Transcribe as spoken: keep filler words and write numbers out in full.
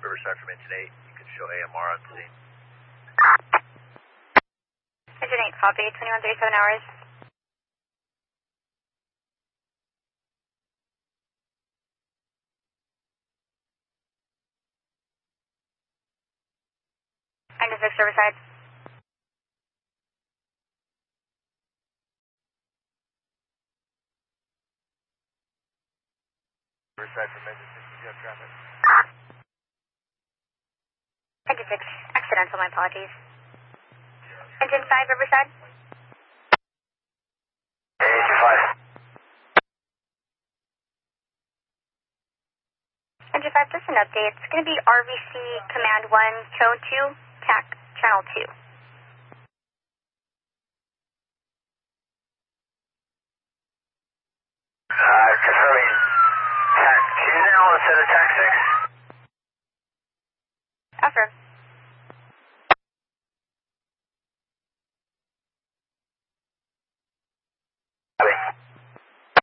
Riverside from Engine eight. You can show A M R on scene. Engine eight, copy, twenty-one thirty-seven hours. Engine six, Riverside. Riverside from Engine six, you have traffic. Engine six, accidental, my apologies. Engine five, Riverside. Engine five. Engine five, just an update. It's going to be R V C Command one, Cone two, T A C Channel two. Uh, confirming T A C two now instead of T A C six.